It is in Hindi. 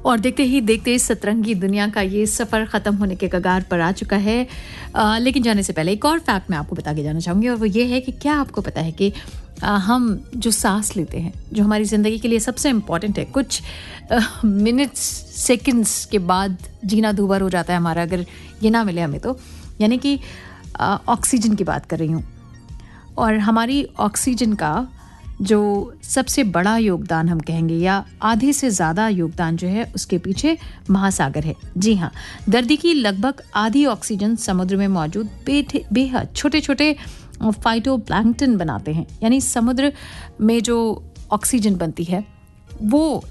और देखते ही देखते इस सतरंगी दुनिया का ये सफ़र ख़त्म होने के कगार पर आ चुका है। लेकिन जाने से पहले एक और फैक्ट मैं आपको बता के जाना चाहूँगी, और वो ये है कि क्या आपको पता है कि हम जो सांस लेते हैं, जो हमारी ज़िंदगी के लिए सबसे इम्पॉर्टेंट है, कुछ मिनट्स सेकंड्स के बाद जीना दूभर हो जाता है हमारा, अगर ये ना मिले हमें तो। यानी कि ऑक्सीजन की बात कर रही हूँ, और हमारी ऑक्सीजन का जो सबसे बड़ा योगदान हम कहेंगे, या आधे से ज़्यादा योगदान जो है, उसके पीछे महासागर है। जी हाँ, धरती की लगभग आधी ऑक्सीजन समुद्र में मौजूद बेहद छोटे छोटे फाइटोप्लैंक्टन बनाते हैं। यानी समुद्र में जो ऑक्सीजन बनती है वो